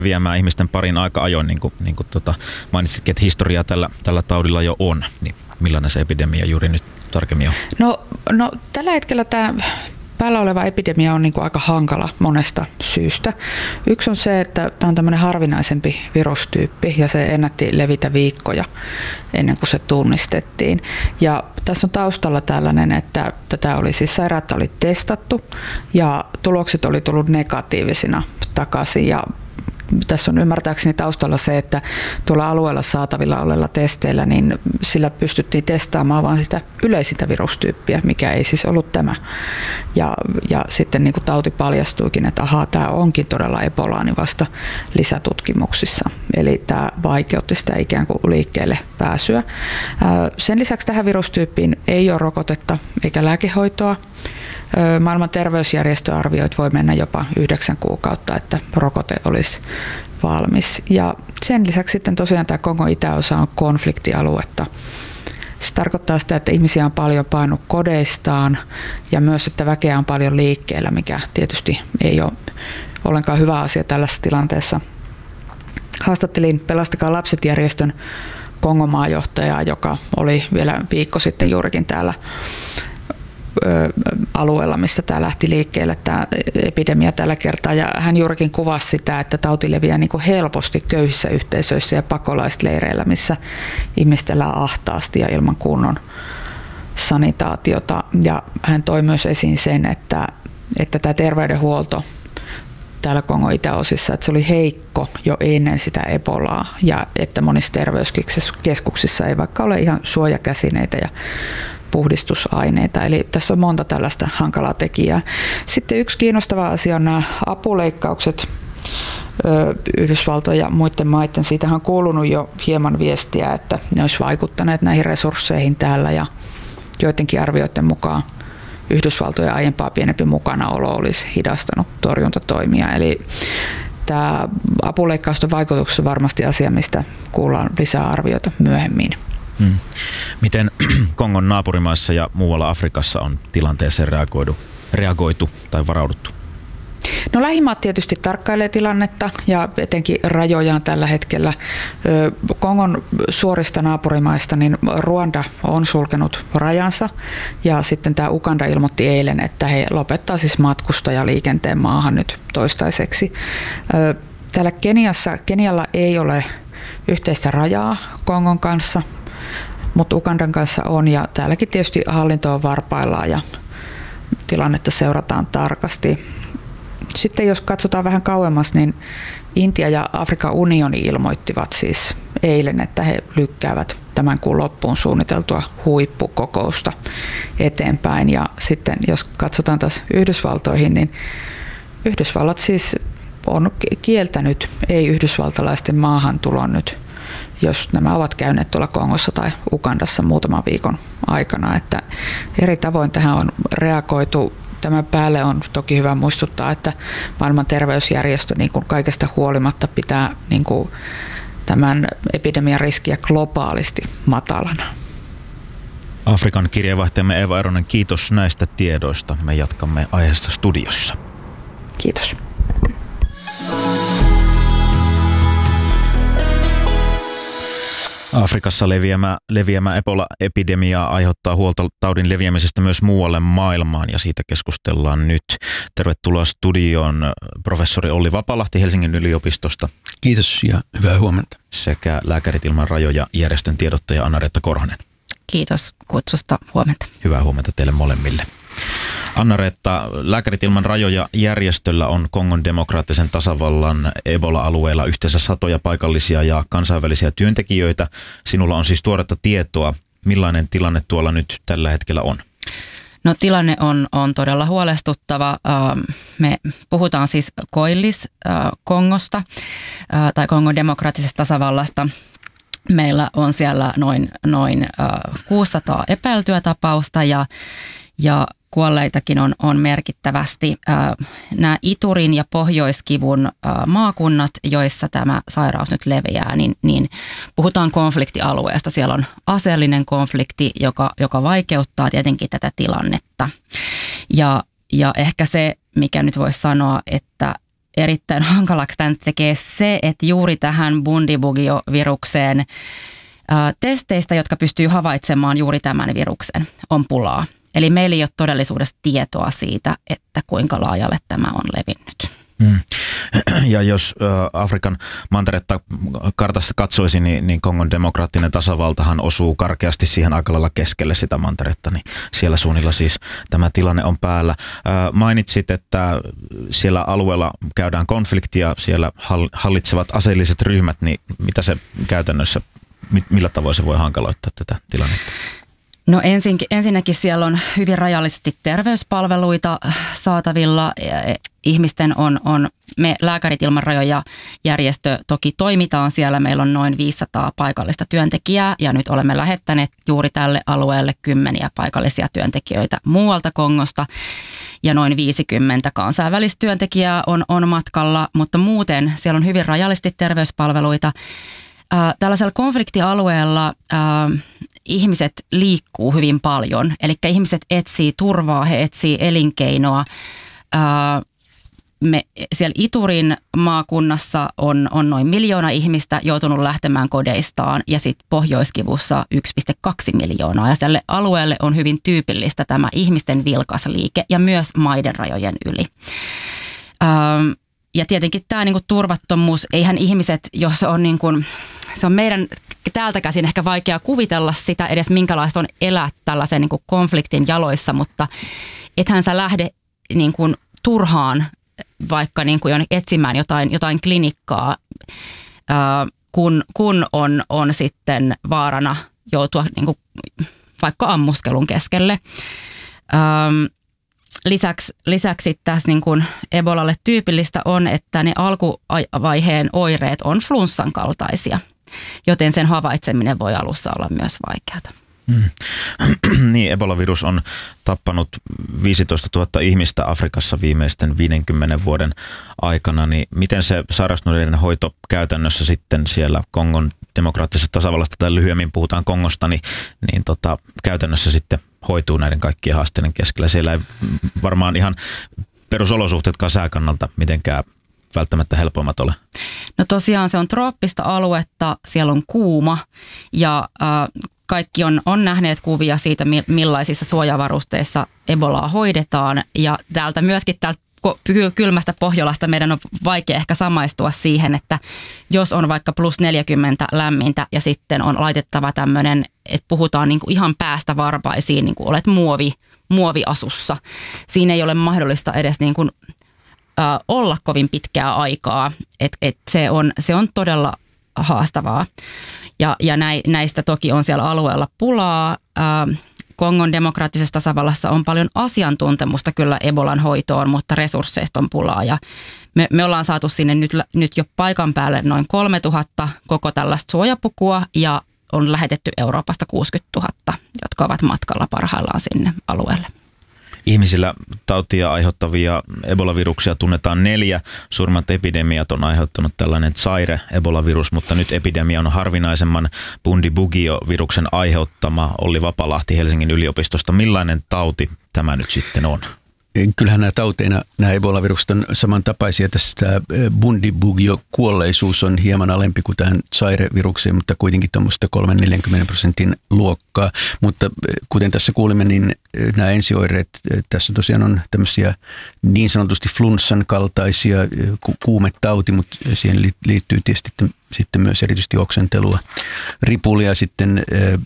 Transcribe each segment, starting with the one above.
viemään ihmisten parin aika ajoin, niin kuin mainitsitkin, että historiaa tällä taudilla jo on. Niin millainen se epidemia juuri nyt tarkemmin on? No tällä hetkellä tämä päällä oleva epidemia on niin kuin aika hankala monesta syystä. Yksi on se, että tämä on tämmöinen harvinaisempi virustyyppi ja se ennätti levitä viikkoja ennen kuin se tunnistettiin. Ja tässä on taustalla tällainen, että tätä oli siis sairautta oli testattu ja tulokset oli tullut negatiivisina takaisin. Ja tässä on ymmärtääkseni taustalla se, että tuolla alueella saatavilla olleilla testeillä, niin sillä pystyttiin testaamaan vain sitä yleisintä virustyyppiä, mikä ei siis ollut tämä. Ja sitten niin kuin tauti paljastuikin, että ahaa, tämä onkin todella Ebolaa, niin vasta lisätutkimuksissa. Eli tämä vaikeutti sitä ikään kuin liikkeelle pääsyä. Sen lisäksi tähän virustyyppiin ei ole rokotetta eikä lääkehoitoa. Maailman terveysjärjestö arvioi, että voi mennä jopa 9 kuukautta, että rokote olisi valmis. Ja sen lisäksi sitten tosiaan tämä Kongon itäosa on konfliktialuetta. Se tarkoittaa sitä, että ihmisiä on paljon painut kodeistaan ja myös, että väkeä on paljon liikkeellä, mikä tietysti ei ole ollenkaan hyvä asia tällaisessa tilanteessa. Haastattelin Pelastakaa lapset -järjestön Kongon maajohtajaa, joka oli vielä viikko sitten juurikin täällä alueella, missä tämä lähti liikkeelle, tämä epidemia tällä kertaa. Ja hän juurikin kuvasi sitä, että tauti leviää niin kuin helposti köyhissä yhteisöissä ja pakolaisleireillä, missä ihmiset elää ahtaasti ja ilman kunnon sanitaatiota. Ja hän toi myös esiin sen, että tämä terveydenhuolto täällä Kongon itäosissa, että se oli heikko jo ennen sitä Ebolaa ja että monissa terveyskeskuksissa ei vaikka ole ihan suojakäsineitä ja puhdistusaineita. Eli tässä on monta tällaista hankalaa tekijää. Sitten yksi kiinnostava asia on nämä apuleikkaukset Yhdysvaltojen ja muiden maiden. Siitähän on kuulunut jo hieman viestiä, että ne olisi vaikuttaneet näihin resursseihin täällä ja joidenkin arvioiden mukaan Yhdysvaltojen aiempaa pienempi mukanaolo olisi hidastanut torjuntatoimia. Eli tämä apuleikkausten vaikutukset on varmasti asia, mistä kuullaan lisää arvioita myöhemmin. Miten Kongon naapurimaissa ja muualla Afrikassa on tilanteeseen reagoitu tai varauduttu? No lähimaat tietysti tarkkailee tilannetta ja etenkin rajojaan tällä hetkellä. Kongon suorista naapurimaista niin Ruanda on sulkenut rajansa ja sitten tämä Uganda ilmoitti eilen, että he lopettaa siis matkustajaliikenteen maahan nyt toistaiseksi. Täällä Kenialla ei ole yhteistä rajaa Kongon kanssa, mutta Ugandan kanssa on ja täälläkin tietysti hallinto on varpaillaan ja tilannetta seurataan tarkasti. Sitten jos katsotaan vähän kauemmas, niin Intia ja Afrikan unioni ilmoittivat siis eilen, että he lykkäävät tämän kuun loppuun suunniteltua huippukokousta eteenpäin. Ja sitten jos katsotaan taas Yhdysvaltoihin, niin Yhdysvallat siis on kieltänyt ei-yhdysvaltalaisten maahantulon nyt, jos nämä ovat käyneet tuolla Kongossa tai Ugandassa muutaman viikon aikana. Että eri tavoin tähän on reagoitu. Tämän päälle on toki hyvä muistuttaa, että maailman terveysjärjestö niin kuin kaikesta huolimatta pitää niin kuin tämän epidemian riskiä globaalisti matalana. Afrikan kirjeenvaihtajamme Eeva Eronen, kiitos näistä tiedoista. Me jatkamme aiheesta studiossa. Kiitos. Afrikassa leviämä Ebola-epidemia aiheuttaa huolta taudin leviämisestä myös muualle maailmaan ja siitä keskustellaan nyt. Tervetuloa studioon professori Olli Vapalahti Helsingin yliopistosta. Kiitos ja hyvää huomenta. Sekä Lääkärit ilman rajoja -järjestön tiedottaja Anna-Reetta Korhonen. Kiitos kutsusta, huomenta. Hyvää huomenta teille molemmille. Anna-Reetta, Lääkärit ilman rajoja -järjestöllä on Kongon demokraattisen tasavallan Ebola-alueella yhteensä satoja paikallisia ja kansainvälisiä työntekijöitä. Sinulla on siis tuoretta tietoa. Millainen tilanne tuolla nyt tällä hetkellä on? No tilanne on todella huolestuttava. Me puhutaan siis Koillis-Kongosta tai Kongon demokraattisesta tasavallasta. Meillä on siellä noin 600 epäiltyä tapausta ja kuolleitakin on merkittävästi. Nämä Iturin ja Pohjoiskivun maakunnat, joissa tämä sairaus nyt leviää, niin puhutaan konfliktialueesta. Siellä on aseellinen konflikti, joka vaikeuttaa tietenkin tätä tilannetta. Ja ehkä se, mikä nyt voisi sanoa, että erittäin hankalaksi tämän tekee se, että juuri tähän Bundibugyo-virukseen testeistä, jotka pystyy havaitsemaan juuri tämän viruksen, on pulaa. Eli meillä ei ole todellisuudessa tietoa siitä, että kuinka laajalle tämä on levinnyt. Ja jos Afrikan manteretta kartasta katsoisi, niin Kongon demokraattinen tasavaltahan osuu karkeasti siihen aika lailla keskelle sitä manteretta, niin siellä suunnilla siis tämä tilanne on päällä. Mainitsit, että siellä alueella käydään konfliktia, siellä hallitsevat aseelliset ryhmät, niin mitä se käytännössä, millä tavoin se voi hankaloittaa tätä tilannetta? No ensinnäkin siellä on hyvin rajallisesti terveyspalveluita saatavilla. Ihmisten me Lääkärit ilman rajoja järjestö toki toimitaan siellä. Meillä on noin 500 paikallista työntekijää ja nyt olemme lähettäneet juuri tälle alueelle 10 paikallisia työntekijöitä muualta Kongosta. Ja noin 50 kansainvälistä työntekijää on matkalla, mutta muuten siellä on hyvin rajallisesti terveyspalveluita. Tällaisella konfliktialueella ihmiset liikkuu hyvin paljon, eli ihmiset etsii turvaa, he etsii elinkeinoa. Siellä Iturin maakunnassa on noin 1 miljoona ihmistä joutunut lähtemään kodeistaan ja sitten Pohjoiskivussa 1,2 miljoonaa. Ja tälle alueelle on hyvin tyypillistä tämä ihmisten vilkas liike ja myös maiden rajojen yli. Ja tietenkin tämä niinku turvattomuus, eihän ihmiset, jos on se on meidän täältä käsin ehkä vaikea kuvitella sitä edes minkälaista on elää tällaisen niinku konfliktin jaloissa, mutta ethän sä lähde niinku turhaan vaikka niinku etsimään jotain klinikkaa, kun on sitten vaarana joutua niinku vaikka ammuskelun keskelle. Lisäksi tässä niin kuin Ebolalle tyypillistä on, että ne alkuvaiheen oireet on flunssan kaltaisia, joten sen havaitseminen voi alussa olla myös vaikeaa. Niin, Ebola-virus on tappanut 15 000 ihmistä Afrikassa viimeisten 50 vuoden aikana, niin miten se sairastuneiden hoito käytännössä sitten siellä Kongon demokraattisessa tasavallasta, tai lyhyemmin puhutaan Kongosta, niin käytännössä sitten hoituu näiden kaikkien haasteiden keskellä. Siellä ei varmaan ihan perusolosuhteetkaan sääkannalta mitenkään välttämättä helpommat ole. No tosiaan se on trooppista aluetta, siellä on kuuma ja kaikki on nähneet kuvia siitä, millaisissa suojavarusteissa Ebolaa hoidetaan ja täältä kylmästä Pohjolasta meidän on vaikea ehkä samaistua siihen, että jos on vaikka +40 lämmintä ja sitten on laitettava tämmöinen, että puhutaan niin kuin ihan päästä varpaisiin, niin kuin olet muoviasussa. Siinä ei ole mahdollista edes niin kuin, olla kovin pitkää aikaa, että se on todella haastavaa. Ja näistä toki on siellä alueella pulaa. Kongon demokraattisessa tasavallassa on paljon asiantuntemusta kyllä Ebolan hoitoon, mutta resursseista on pulaa. Ja me ollaan saatu sinne nyt jo paikan päälle noin 3000 koko tällaista suojapukua ja on lähetetty Euroopasta 60 000, jotka ovat matkalla parhaillaan sinne alueelle. Ihmisillä tautia aiheuttavia Ebola-viruksia tunnetaan 4. Suurimmat epidemiat on aiheuttanut tällainen Zaire-Ebola-virus, mutta nyt epidemia on harvinaisemman Bundibugyo-viruksen aiheuttama. Olli Vapalahti Helsingin yliopistosta. Millainen tauti tämä nyt sitten on? Kyllähän nämä tauteina, nämä Ebola-virukset on samantapaisia. Tässä tämä Bundibugyo-kuolleisuus on hieman alempi kuin tähän Zaire-virukseen, mutta kuitenkin tuommoista 30-40% luokkaa. Mutta kuten tässä kuulimme, niin nämä ensioireet, tässä tosiaan on tämmöisiä niin sanotusti flunssan kaltaisia kuumetauti, mutta siihen liittyy tietysti sitten myös erityisesti oksentelua, ripulia sitten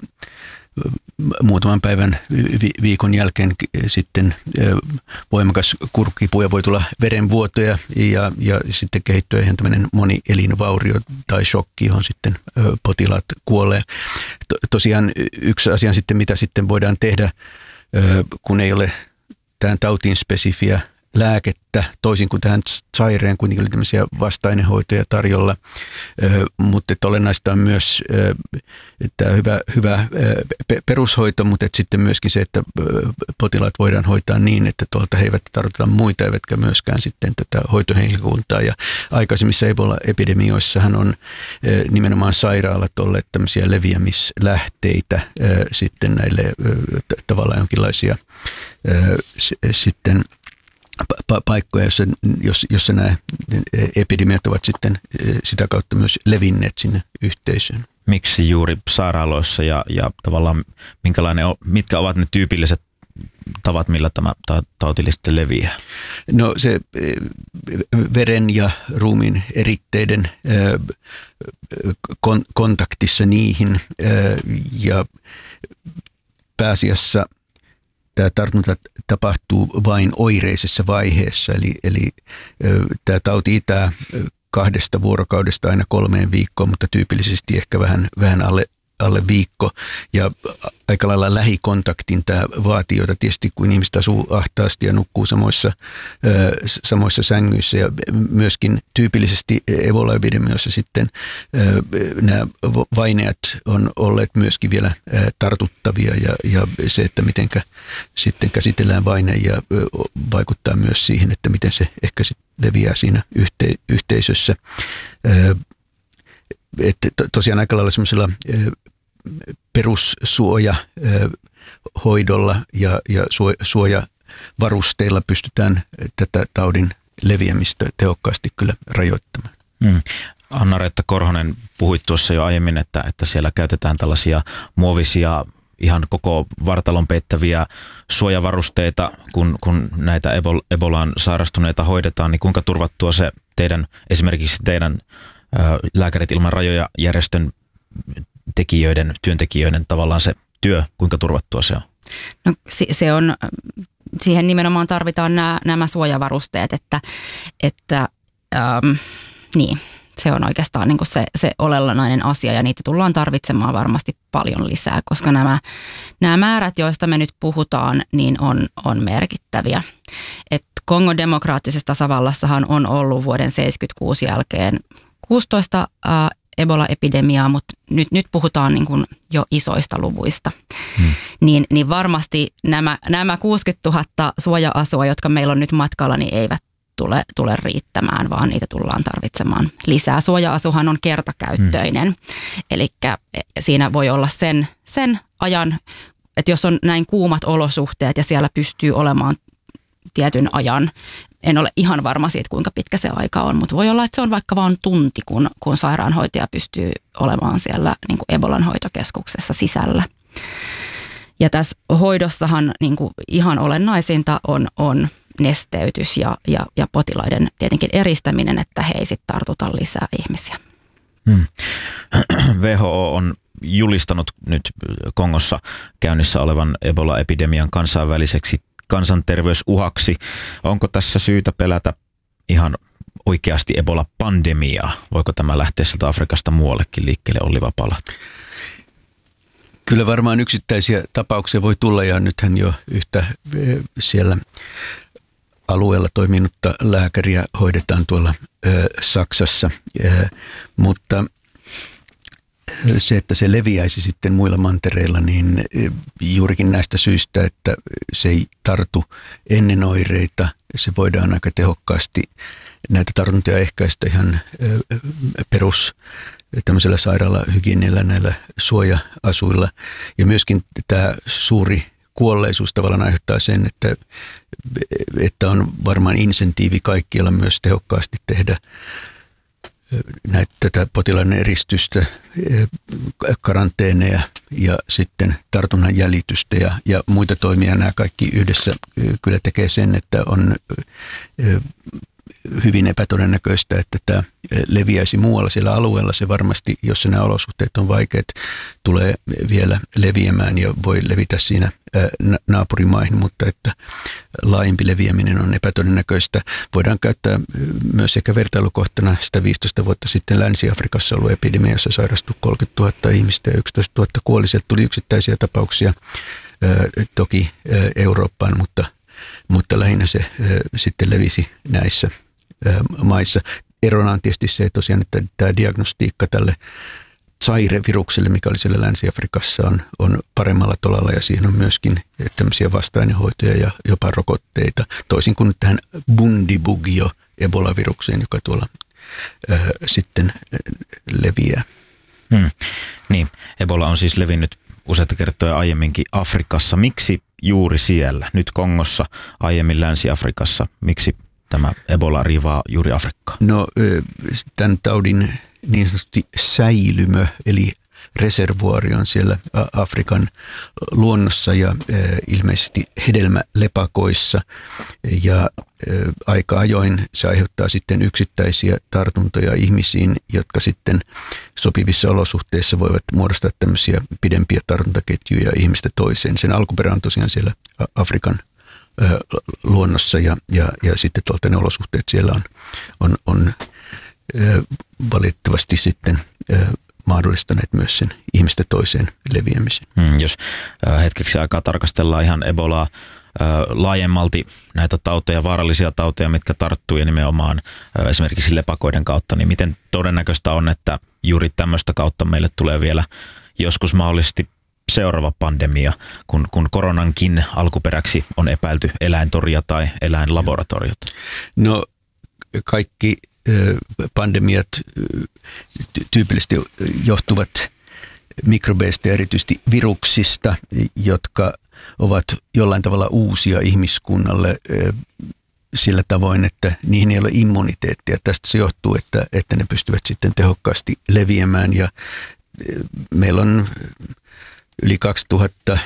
muutaman päivän viikon jälkeen sitten voimakas kurkkikipu ja voi tulla verenvuotoja ja sitten kehittyy ihan tämmöinen monielinvaurio tai shokki, johon sitten potilaat kuolee. Tosiaan yksi asia sitten, mitä sitten voidaan tehdä, kun ei ole tähän tautiin spesifiä lääkettä, toisin kuin tähän Zaireen kuitenkin oli tämmöisiä vasta-ainehoitoja tarjolla, mutta että olennaista on myös tämä hyvä perushoito, mutta että sitten myöskin se, että potilaat voidaan hoitaa niin, että tuolta he eivät tarvita muita, eivätkä myöskään sitten tätä hoitohenkilökuntaa. Ja aikaisemmissa Ebola-epidemioissahan on nimenomaan sairaalat olleet tämmöisiä leviämislähteitä sitten näille tavallaan jonkinlaisia sitten paikkoja, jossa nämä epidemiat ovat sitten sitä kautta myös levinneet sinne yhteisöön. Miksi juuri sairaaloissa ja tavallaan mitkä ovat ne tyypilliset tavat, millä tämä tauti sitten leviää? No se veren ja ruumiin eritteiden kontaktissa niihin ja pääasiassa tämä tartunta tapahtuu vain oireisessa vaiheessa, eli tämä tauti itää 2 vuorokaudesta aina 3 viikkoon, mutta tyypillisesti ehkä vähän alle viikko. Ja aika lailla lähikontaktin tämä vaatii, jota tietysti kun ihmiset asuu ahtaasti ja nukkuu samoissa sängyissä. Ja myöskin tyypillisesti Ebola-epidemioissa sitten nämä vaineat on olleet myöskin vielä tartuttavia ja se, että mitenkä sitten käsitellään vaineja vaikuttaa myös siihen, että miten se ehkä sitten leviää siinä yhteisössä. Että tosiaan aika lailla semmoisella perussuojahoidolla ja suojavarusteilla pystytään tätä taudin leviämistä tehokkaasti kyllä rajoittamaan. Anna-Reetta Korhonen, puhuit tuossa jo aiemmin, että siellä käytetään tällaisia muovisia ihan koko vartalon peittäviä suojavarusteita, kun näitä Ebolaan sairastuneita hoidetaan, niin kuinka turvattua se esimerkiksi teidän Lääkärit ilman rajoja -järjestön työntekijöiden tavallaan se työ, kuinka turvattua se on? No se on, siihen nimenomaan tarvitaan nämä suojavarusteet, niin, se on oikeastaan niin kuin se olennainen asia ja niitä tullaan tarvitsemaan varmasti paljon lisää, koska nämä määrät, joista me nyt puhutaan, niin on merkittäviä. Kongon demokraattisessa tasavallassahan on ollut vuoden 1976 jälkeen 16 Ebola-epidemiaa, mutta nyt puhutaan niin kuin jo isoista luvuista. Niin varmasti nämä 60 000 suoja-asua, jotka meillä on nyt matkalla, niin eivät tule riittämään, vaan niitä tullaan tarvitsemaan lisää. Suoja-asuhan on kertakäyttöinen, eli siinä voi olla sen ajan, että jos on näin kuumat olosuhteet ja siellä pystyy olemaan tietyn ajan. En ole ihan varma siitä, kuinka pitkä se aika on, mutta voi olla, että se on vaikka vain tunti, kun sairaanhoitaja pystyy olemaan siellä niin kuin Ebolan hoitokeskuksessa sisällä. Ja tässä hoidossahan niin kuin ihan olennaisinta on nesteytys ja potilaiden tietenkin eristäminen, että he ei sitten tartuta lisää ihmisiä. WHO on julistanut nyt Kongossa käynnissä olevan Ebola-epidemian kansainväliseksi kansanterveysuhaksi. Onko tässä syytä pelätä ihan oikeasti Ebola-pandemiaa? Voiko tämä lähteä sieltä Afrikasta muuallekin liikkeelle, Olli Vapalahti? Kyllä varmaan yksittäisiä tapauksia voi tulla ja nythän jo yhtä siellä alueella toiminutta lääkäriä hoidetaan tuolla Saksassa, mutta se, että se leviäisi sitten muilla mantereilla, niin juurikin näistä syistä, että se ei tartu ennen oireita, se voidaan aika tehokkaasti näitä tartuntoja ehkäistä ihan perus tämmöisellä sairaalahygienialla, näillä suoja-asuilla. Ja myöskin tämä suuri kuolleisuus tavallaan aiheuttaa sen, että on varmaan insentiivi kaikkialla myös tehokkaasti tehdä tätä potilaiden eristystä, karanteeneja ja sitten tartunnan jäljitystä ja muita toimia. Nämä kaikki yhdessä kyllä tekee sen, että on hyvin epätodennäköistä, että tämä leviäisi muualla siellä alueella. Se varmasti, jos nämä olosuhteet on vaikeat, tulee vielä leviämään ja voi levitä siinä naapurimaihin, mutta että laajempi leviäminen on epätodennäköistä. Voidaan käyttää myös ehkä vertailukohtana sitä 15 vuotta sitten Länsi-Afrikassa ollut epidemia, jossa sairastui 30 000 ihmistä ja 11 000 kuoli. Sieltä tuli yksittäisiä tapauksia toki Eurooppaan, mutta lähinnä se sitten levisi näissä maissa. Erona on tietysti se tosiaan, että tämä diagnostiikka tälle Zaire-virukselle, mikä oli siellä Länsi-Afrikassa, on paremmalla tolalla ja siihen on myöskin tämmöisiä vasta-ainehoitoja ja jopa rokotteita, toisin kuin tähän Bundibugyo Ebola-virukseen, joka tuolla sitten leviää. Niin, Ebola on siis levinnyt useita kertoja aiemminkin Afrikassa. Miksi juuri siellä, nyt Kongossa, aiemmin Länsi-Afrikassa? Miksi tämä Ebola riivaa juuri Afrikkaa? No tämän taudin niin sanotusti säilymö, eli reservuaari on siellä Afrikan luonnossa ja ilmeisesti hedelmälepakoissa ja aika ajoin se aiheuttaa sitten yksittäisiä tartuntoja ihmisiin, jotka sitten sopivissa olosuhteissa voivat muodostaa tämmöisiä pidempiä tartuntaketjuja ihmistä toiseen. Sen alkuperä on tosiaan siellä Afrikan luonnossa ja sitten tuolta ne olosuhteet siellä on valitettavasti sitten mahdollistaneet myös sen ihmistä toiseen leviämisen. Jos hetkeksi aikaa tarkastellaan ihan Ebolaa laajemmalti, näitä tauteja, vaarallisia tauteja, mitkä tarttuu ja nimenomaan esimerkiksi lepakoiden kautta, niin miten todennäköistä on, että juuri tämmöistä kautta meille tulee vielä joskus mahdollisesti seuraava pandemia, kun koronankin alkuperäksi on epäilty eläintoria tai eläinlaboratoriot? No kaikki pandemiat tyypillisesti johtuvat mikrobeista ja erityisesti viruksista, jotka ovat jollain tavalla uusia ihmiskunnalle sillä tavoin, että niihin ei ole immuniteettia. Tästä se johtuu, että ne pystyvät sitten tehokkaasti leviämään ja meillä on yli 2000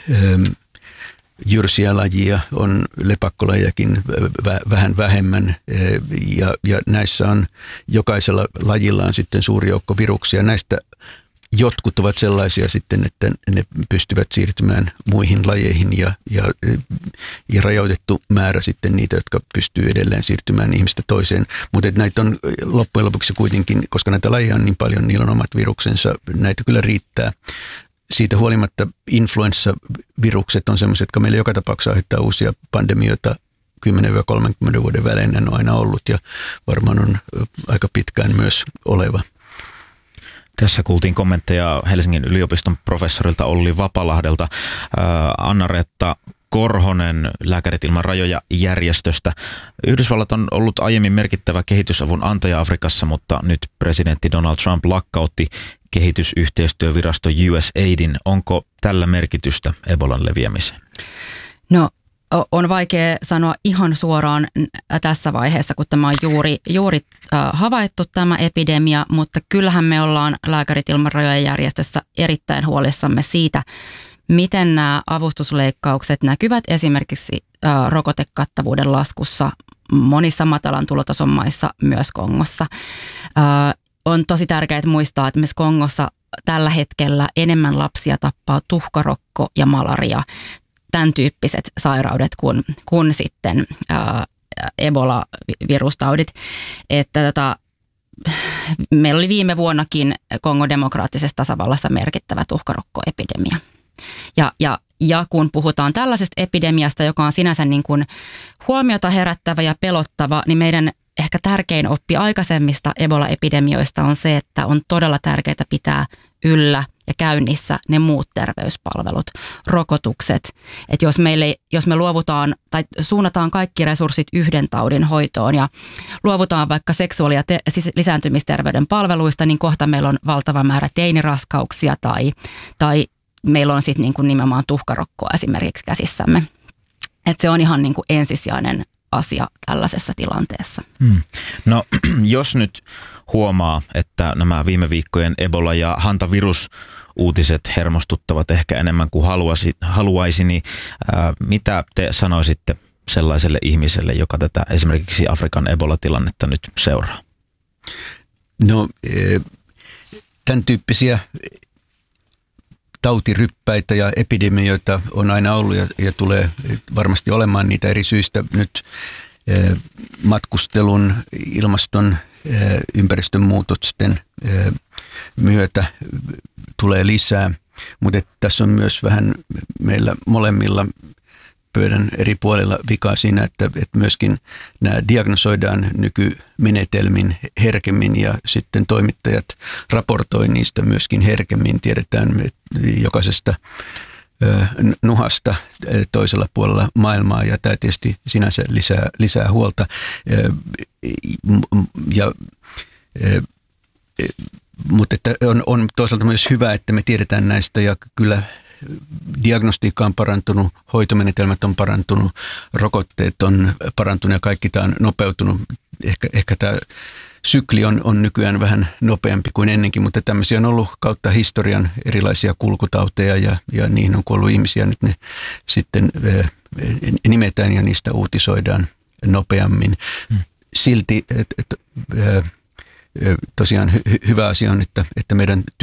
jyrsiä lajia, on lepakkolajiakin vähän vähemmän ja näissä on jokaisella lajilla on sitten suuri joukko viruksia. Näistä jotkut ovat sellaisia sitten, että ne pystyvät siirtymään muihin lajeihin ja rajoitettu määrä sitten niitä, jotka pystyy edelleen siirtymään ihmistä toiseen. Mutta näitä on loppujen lopuksi kuitenkin, koska näitä lajeja on niin paljon, niillä on omat viruksensa, näitä kyllä riittää. Siitä huolimatta influenssavirukset on sellaiset, jotka meillä joka tapauksessa aiheuttaa uusia pandemioita 10-30 vuoden välein on aina ollut ja varmaan on aika pitkään myös oleva. Tässä kuultiin kommentteja Helsingin yliopiston professorilta Olli Vapalahdelta. Anna-Reetta Korhonen Lääkärit ilman rajoja -järjestöstä. Yhdysvallat on ollut aiemmin merkittävä kehitysavun antaja Afrikassa, mutta nyt presidentti Donald Trump lakkautti kehitysyhteistyövirasto USAIDin. Onko tällä merkitystä Ebolan leviämiseen? No on vaikea sanoa ihan suoraan tässä vaiheessa, kun tämä on juuri havaittu tämä epidemia, mutta kyllähän me ollaan Lääkärit ilman rajoja -järjestössä erittäin huolissamme siitä, miten nämä avustusleikkaukset näkyvät esimerkiksi rokotekattavuuden laskussa monissa matalan tulotason maissa, myös Kongossa. On tosi tärkeää muistaa, että myös Kongossa tällä hetkellä enemmän lapsia tappaa tuhkarokko ja malaria, tämän tyyppiset sairaudet kuin sitten Ebola-virustaudit. Että meillä oli viime vuonnakin Kongon demokraattisessa tasavallassa merkittävä tuhkarokkoepidemia. Ja kun puhutaan tällaisesta epidemiasta, joka on sinänsä niin kuin huomiota herättävä ja pelottava, niin meidän ehkä tärkein oppi aikaisemmista Ebola-epidemioista on se, että on todella tärkeää pitää yllä ja käynnissä ne muut terveyspalvelut, rokotukset. Että jos me luovutaan tai suunnataan kaikki resurssit yhden taudin hoitoon ja luovutaan vaikka seksuaali- ja lisääntymisterveyden palveluista, niin kohta meillä on valtava määrä teiniraskauksia tai meillä on sitten niin nimenomaan tuhkarokkoa esimerkiksi käsissämme. Että se on ihan niin kuin ensisijainen asia tällaisessa tilanteessa. No jos nyt huomaa, että nämä viime viikkojen Ebola- ja hantavirusuutiset hermostuttavat ehkä enemmän kuin haluaisi, niin mitä te sanoisitte sellaiselle ihmiselle, joka tätä esimerkiksi Afrikan Ebola-tilannetta nyt seuraa? No tämän tyyppisiä tautiryppäitä ja epidemioita on aina ollut ja tulee varmasti olemaan niitä eri syistä. Nyt matkustelun, ilmaston, ympäristön muutosten myötä tulee lisää, mutta tässä on myös vähän meillä molemmilla pöydän eri puolilla vikaa siinä, että myöskin nämä diagnosoidaan nykymenetelmin herkemmin ja sitten toimittajat raportoi niistä myöskin herkemmin. Tiedetään jokaisesta nuhasta toisella puolella maailmaa ja tämä tietysti sinänsä lisää huolta. Mutta että on toisaalta myös hyvä, että me tiedetään näistä ja kyllä diagnostiikka on parantunut, hoitomenetelmät on parantunut, rokotteet on parantunut ja kaikki tämä on nopeutunut. Ehkä tämä sykli on nykyään vähän nopeampi kuin ennenkin, mutta tämmöisiä on ollut kautta historian erilaisia kulkutauteja ja niihin on kuollut ihmisiä. Nyt ne sitten nimetään ja niistä uutisoidaan nopeammin. Silti tosiaan hyvä asia on, että meidän